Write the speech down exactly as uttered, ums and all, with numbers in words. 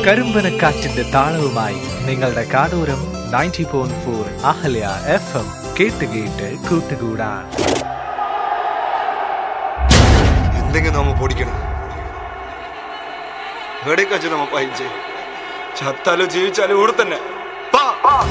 കരിമ്പനക്കാറ്റിന്റെ താളവുമായി നിങ്ങളുടെ കാടൂരം ninety point four Ahalya F M കേട്ട് കേട്ട് കൂട്ടുകൂടാൻ. എന്തെങ്കിലും നമ്മ പൊടിക്കണം. എവിടേക്കാച്ചു നമ്മ പയിച്ചേ ചത്താലോ ജീവിച്ചാലോ ഇവിടെ തന്നെ.